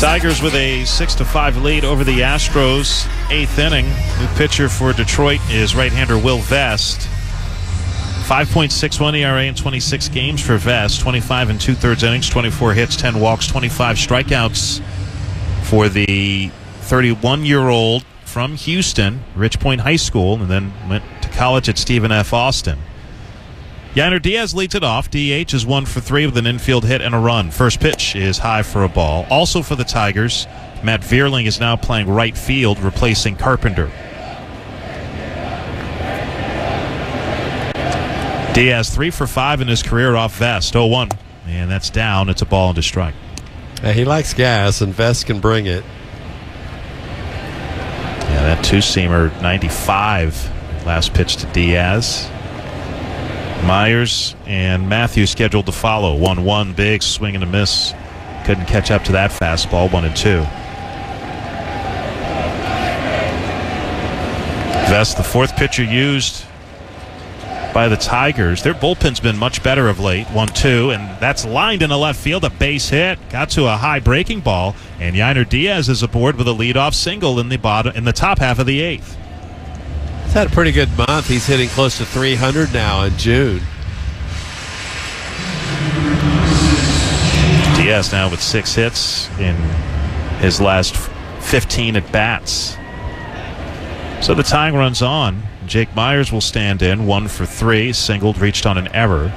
Tigers with a 6-5 lead over the Astros. 8th inning. New pitcher for Detroit is right-hander Will Vest. 5.61 ERA in 26 games for Vest. 25 and 2/3 innings, 24 hits, 10 walks, 25 strikeouts for the 31-year-old from Houston, Rich Point High School, and then went to college at Stephen F. Austin. Yainer Diaz leads it off. DH is 1 for 3 with an infield hit and a run. First pitch is high for a ball. Also for the Tigers, Matt Vierling is now playing right field, replacing Carpenter. Diaz 3 for 5 in his career off Vest. 0-1. And that's down. It's a ball into strike. He likes gas, and Vest can bring it. Yeah, that two-seamer, 95. Last pitch to Diaz. Myers and Matthews scheduled to follow. 1-1, big swing and a miss. Couldn't catch up to that fastball. 1-2. Vest, the fourth pitcher used by the Tigers. Their bullpen's been much better of late. 1-2, and that's lined into left field. A base hit. Got to a high breaking ball, and Yainer Diaz is aboard with a leadoff single in the top half of the 8th. He's had a pretty good month. He's hitting close to 300 now in June. Diaz now with 6 hits in his last 15 at-bats. So the tying runs on. Jake Myers will stand in, 1 for 3, singled, reached on an error.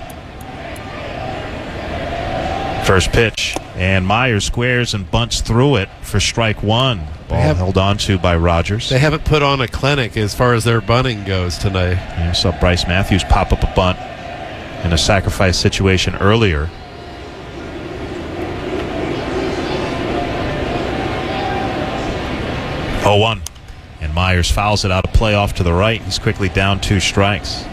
First pitch, and Myers squares and bunts through it for strike 1. Ball held on to by Rogers. They haven't put on a clinic as far as their bunting goes tonight. Yeah, saw Bryce Matthews pop up a bunt in a sacrifice situation earlier. Oh, 1. And Myers fouls it out, a play off to the right. He's quickly down 2 strikes.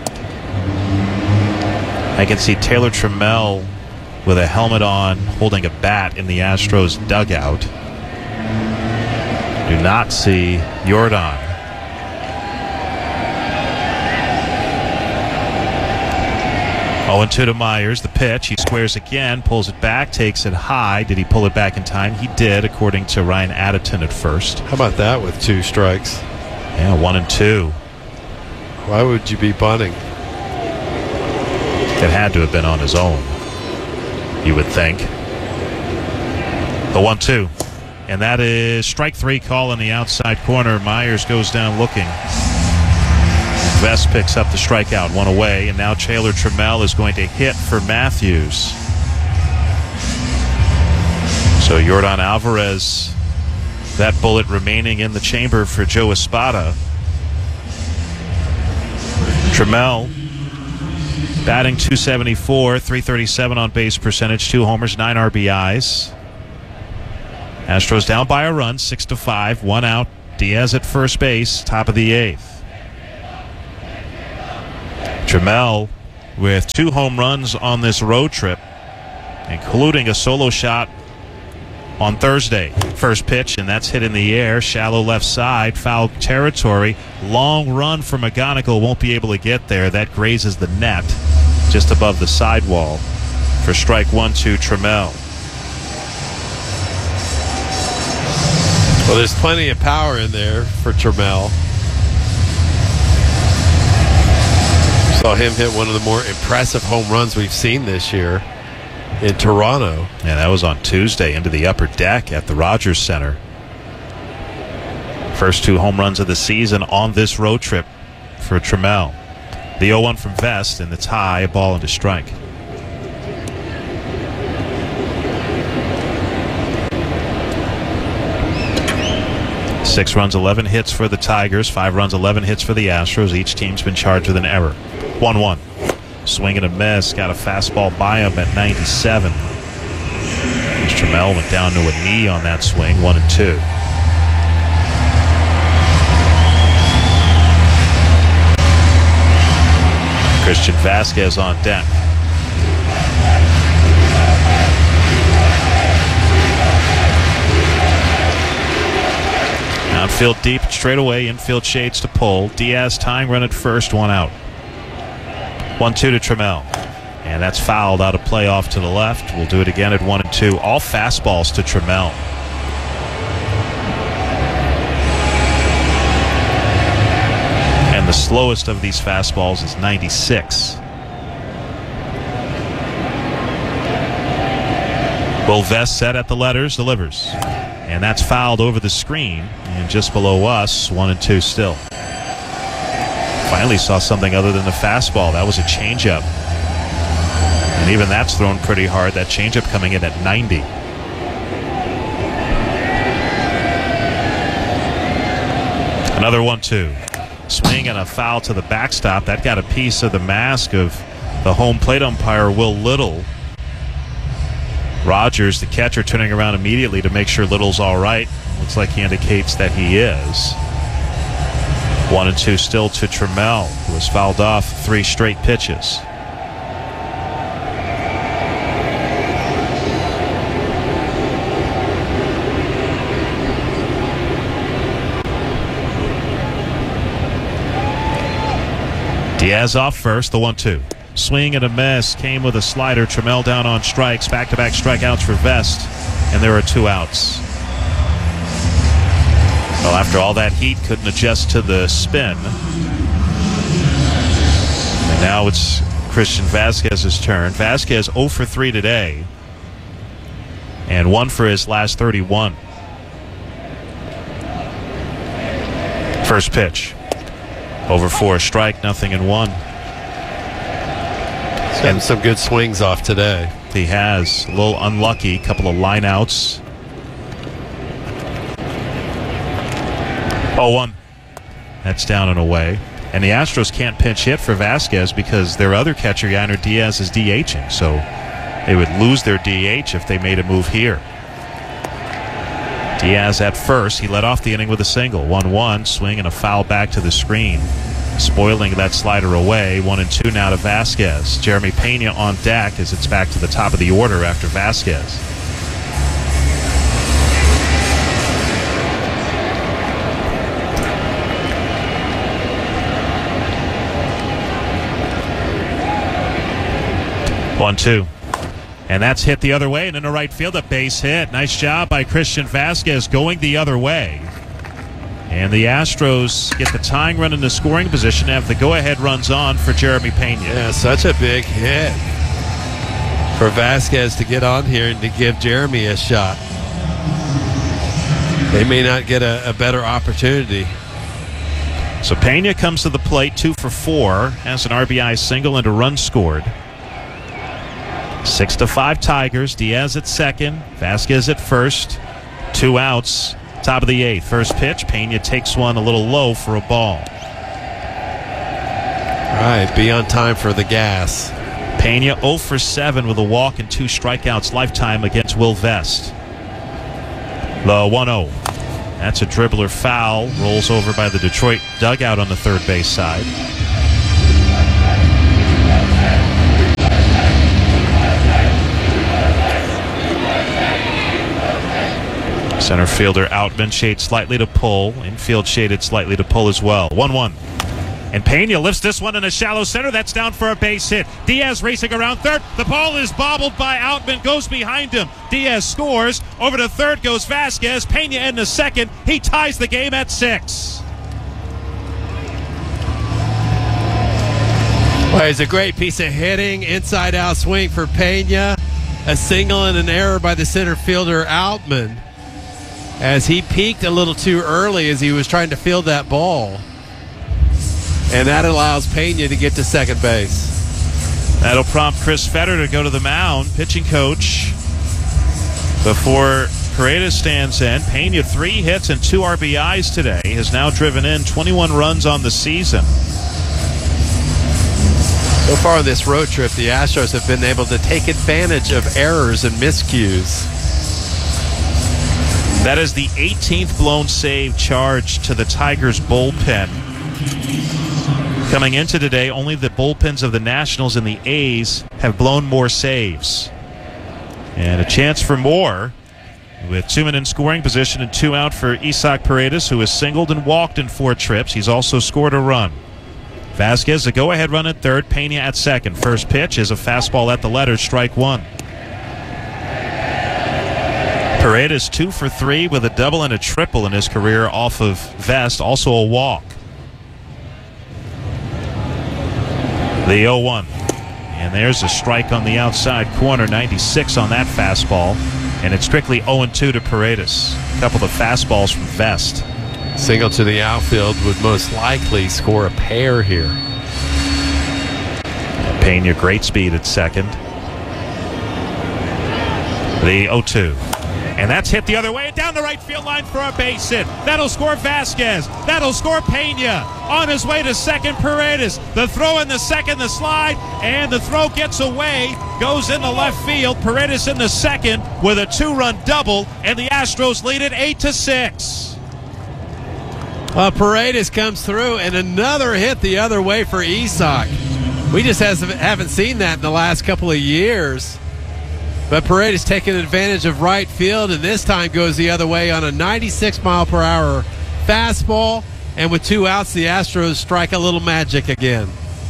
I can see Taylor Trammell with a helmet on, holding a bat in the Astros dugout. Do not see Jordan. Oh, 2 to Myers. The pitch. He squares again, pulls it back, takes it high. Did he pull it back in time? He did, according to Ryan Addeton at first. How about that with 2 strikes? Yeah, 1-2. Why would you be bunting? It had to have been on his own, you would think. The 1-2. And that is strike 3 call in the outside corner. Myers goes down looking. Vest picks up the strikeout, 1 away, and now Taylor Trammell is going to hit for Matthews. So Yordan Alvarez, that bullet remaining in the chamber for Joe Espada. Trammell batting .274, .337 on base percentage, 2 homers, 9 RBIs. Astros down by a run, 6-5, 1 out. Diaz at first base, top of the 8th. Trammell with 2 home runs on this road trip, including a solo shot on Thursday. First pitch, and that's hit in the air, shallow left side, foul territory. Long run for McGonigal, won't be able to get there. That grazes the net just above the sidewall for strike 1-2 Trammell. Well, there's plenty of power in there for Trammell. Saw him hit one of the more impressive home runs we've seen this year in Toronto. Yeah, that was on Tuesday into the upper deck at the Rogers Center. First 2 home runs of the season on this road trip for Trammell. The 0-1 from Vest, and the tie, a ball into strike. Six runs, 11 hits for the Tigers. 5 runs, 11 hits for the Astros. Each team's been charged with an error. 1-1. Swing and a miss. Got a fastball by him at 97. Trammell went down to a knee on that swing. 1-2. Christian Vasquez on deck. Outfield deep, straight away, infield shades to pull. Diaz tying run at first, 1 out. 1-2 to Trammell. And that's fouled out of play off to the left. We'll do it again at 1-2. All fastballs to Trammell. the slowest of these fastballs is 96. Will Vest set at the letters, delivers. And that's fouled over the screen. And just below us, 1-2 still. Finally saw something other than the fastball. That was a changeup. And even that's thrown pretty hard. That changeup coming in at 90. Another 1-2. Swing and a foul to the backstop. That got a piece of the mask of the home plate umpire, Will Little. Rogers, the catcher, turning around immediately to make sure Little's all right. Looks like he indicates that he is. 1-2 still to Trammell, who has fouled off 3 straight pitches. Diaz off first, the 1-2. Swing and a miss, came with a slider. Trammell down on strikes, back-to-back strikeouts for Vest, and there are 2 outs. Well, after all that heat, couldn't adjust to the spin. And now it's Christian Vasquez's turn. Vasquez 0 for 3 today, and 1 for his last 31. First pitch. Over 4, strike, 0-1. Getting some good swings off today. He has. A little unlucky. Couple of lineouts. 0-1. That's down and away. And the Astros can't pinch hit for Vasquez because their other catcher, Yainer Diaz, is DHing. So they would lose their DH if they made a move here. Diaz at first. He led off the inning with a single. 1-1. Swing and a foul back to the screen, spoiling that slider away. 1-2 now to Vasquez. Jeremy Pena on deck as it's back to the top of the order after Vasquez. One, two. And that's hit the other way and into right field. A base hit. Nice job by Christian Vasquez going the other way. And the Astros get the tying run into scoring position and have the go-ahead runs on for Jeremy Pena. Yeah, such a big hit for Vasquez to get on here and to give Jeremy a shot. They may not get a better opportunity. So Pena comes to the plate, 2 for 4, has an RBI single and a run scored. 6-5 Tigers. Diaz at second, Vasquez at first. 2 outs. Top of the 8th. First pitch. Pena takes one a little low for a ball. All right, be on time for the gas. Pena 0 for 7 with a walk and 2 strikeouts lifetime against Will Vest. The 1-0. That's a dribbler foul. Rolls over by the Detroit dugout on the third base side. Center fielder Outman shaded slightly to pull. Infield shaded slightly to pull as well. 1-1. And Pena lifts this one in a shallow center. That's down for a base hit. Diaz racing around third. The ball is bobbled by Outman. Goes behind him. Diaz scores. Over to third goes Vasquez. Pena in the second. He ties the game at 6. Well, it's a great piece of hitting. Inside-out swing for Pena. A single and an error by the center fielder Outman, as he peaked a little too early as he was trying to field that ball. And that allows Pena to get to second base. That'll prompt Chris Fetter to go to the mound. Pitching coach before Paredes stands in. Pena 3 hits and 2 RBIs today. Has now driven in 21 runs on the season. So far on this road trip, the Astros have been able to take advantage of errors and miscues. That is the 18th blown save charged to the Tigers bullpen. Coming into today, only the bullpens of the Nationals and the A's have blown more saves. And a chance for more with 2 men in scoring position and 2 out for Isaac Paredes, who has singled and walked in 4 trips. He's also scored a run. Vasquez, a go-ahead run at third. Pena at second. First pitch is a fastball at the letters, strike 1. Paredes 2 for 3 with a double and a triple in his career off of Vest. Also a walk. The 0-1. And there's a strike on the outside corner, 96 on that fastball. And it's strictly 0-2 to Paredes. A couple of fastballs from Vest. Single to the outfield would most likely score a pair here. Pena, great speed at second. The 0-2. And that's hit the other way down the right field line for a base hit. That'll score Vasquez. That'll score Pena. On his way to second, Paredes. The throw in the second, the slide, and the throw gets away. Goes into left field. Paredes in the second with a 2-run double, and the Astros lead it 8-6. Paredes comes through, and another hit the other way for Isak. We just haven't seen that in the last couple of years. But Paredes taking advantage of right field, and this time goes the other way on a 96-mile-per-hour fastball. And with 2 outs, the Astros strike a little magic again.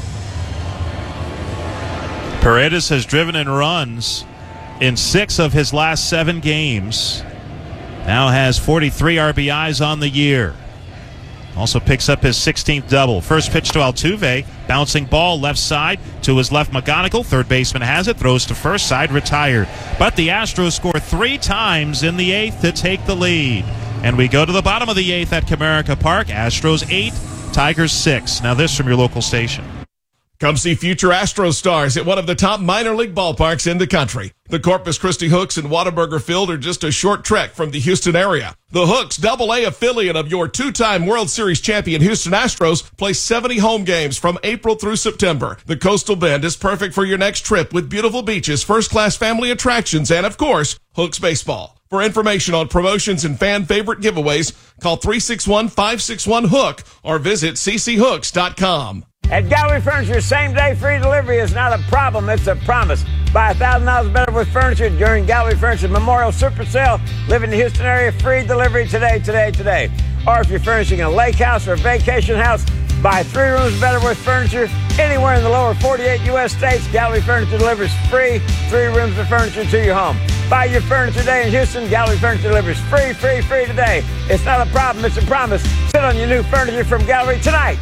Paredes has driven in runs in 6 of his last 7 games. Now has 43 RBIs on the year. Also picks up his 16th double. First pitch to Altuve. Bouncing ball left side to his left. McGonigal. Third baseman has it. Throws to first side. Retired. But the Astros score 3 times in the 8th to take the lead. And we go to the bottom of the 8th at Comerica Park. Astros 8, Tigers 6. Now this from your local station. Come see future Astros stars at one of the top minor league ballparks in the country. The Corpus Christi Hooks and Whataburger Field are just a short trek from the Houston area. The Hooks, AA affiliate of your 2-time World Series champion Houston Astros, play 70 home games from April through September. The Coastal Bend is perfect for your next trip with beautiful beaches, first-class family attractions, and, of course, Hooks baseball. For information on promotions and fan favorite giveaways, call 361-561-HOOK or visit cchooks.com. At Gallery Furniture, same-day free delivery is not a problem, it's a promise. Buy $1,000 better with furniture during Gallery Furniture Memorial Super Sale. Live in the Houston area, free delivery today. Or if you're furnishing a lake house or a vacation house, buy 3 rooms better with furniture anywhere in the lower 48 U.S. states. Gallery Furniture delivers free 3 rooms of furniture to your home. Buy your furniture today in Houston. Gallery Furniture delivers free today. It's not a problem, it's a promise. Sit on your new furniture from Gallery tonight.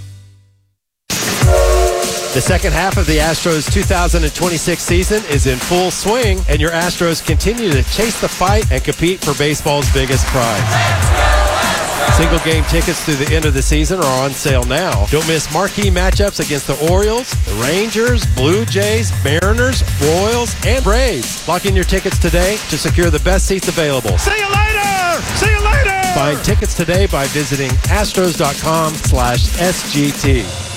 The second half of the Astros 2026 season is in full swing, and your Astros continue to chase the fight and compete for baseball's biggest prize. Single game tickets through the end of the season are on sale now. Don't miss marquee matchups against the Orioles, the Rangers, Blue Jays, Mariners, Royals, and Braves. Lock in your tickets today to secure the best seats available. See you later! See you later! Find tickets today by visiting astros.com/SGT.